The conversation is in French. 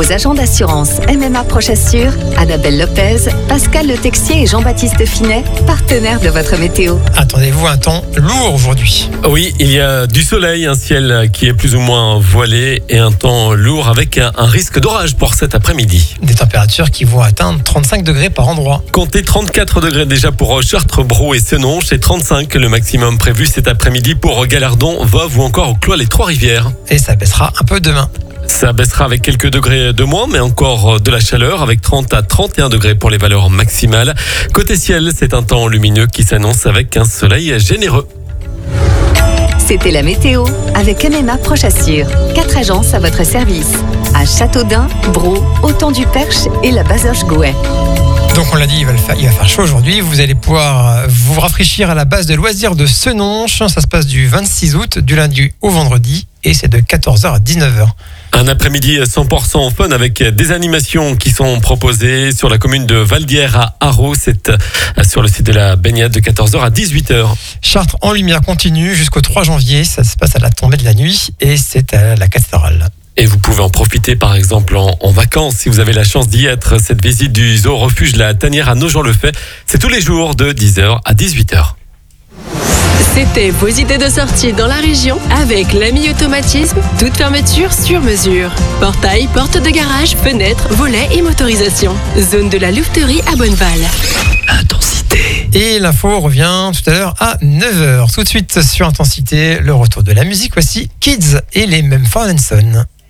Vos agents d'assurance MMA Prochassure, Annabelle Lopez, Pascal Le Texier et Jean-Baptiste Finet, partenaires de votre météo. Attendez-vous un temps lourd aujourd'hui. Oui, il y a du soleil, un ciel qui est plus ou moins voilé et un temps lourd avec un risque d'orage pour cet après-midi. Des températures qui vont atteindre 35 degrés par endroit. Comptez 34 degrés déjà pour Chartres-Brou et Senonches et 35 le maximum prévu cet après-midi pour Galardon, Voves ou encore Cloix-les-Trois-Rivières. Et ça baissera un peu demain. Ça baissera avec quelques degrés de moins, mais encore de la chaleur avec 30 à 31 degrés pour les valeurs maximales. Côté ciel, c'est un temps lumineux qui s'annonce avec un soleil généreux. C'était la météo avec MMA Prochassure. 4 agences à votre service. À Châteaudun, Brou, Autant-du-Perche et la Bazoche-Gouet. Donc on l'a dit, il va faire chaud aujourd'hui. Vous allez pouvoir vous rafraîchir à la base de loisirs de Senonches. Ça se passe du 26 août, du lundi au vendredi. Et c'est de 14h à 19h. Un après-midi 100% fun avec des animations qui sont proposées sur la commune de Valdière à Haro. C'est sur le site de la baignade de 14h à 18h. Chartres en lumière continue jusqu'au 3 janvier. Ça se passe à la tombée de la nuit et c'est à la cathédrale. Et vous pouvez en profiter par exemple en vacances si vous avez la chance d'y être. Cette visite du zoo refuge La Tanière à Nogent-le-Fait, c'est tous les jours de 10h à 18h. C'était vos idées de sortie dans la région avec l'Ami Automatisme, toute fermeture sur mesure. Portail, porte de garage, fenêtres, volets et motorisation. Zone de la louveterie à Bonneval. Intensité. Et l'info revient tout à l'heure à 9h. Tout de suite sur Intensité, le retour de la musique. Voici Kids et les Mumford & Sons.